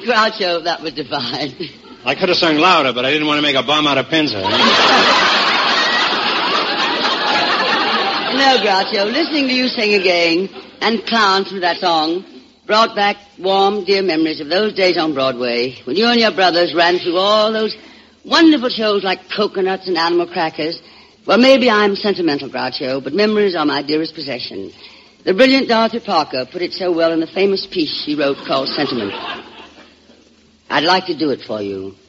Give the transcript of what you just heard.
Groucho, that was divine. I could have sung louder, but I didn't want to make a bomb out of Pinzer. No, Groucho, listening to you sing again and clown through that song brought back warm, dear memories of those days on Broadway when you and your brothers ran through all those wonderful shows like Coconuts and Animal Crackers. Well, maybe I'm sentimental, Groucho, but memories are my dearest possession. The brilliant Dorothy Parker put it so well in the famous piece she wrote called Sentiment. I'd like to do it for you.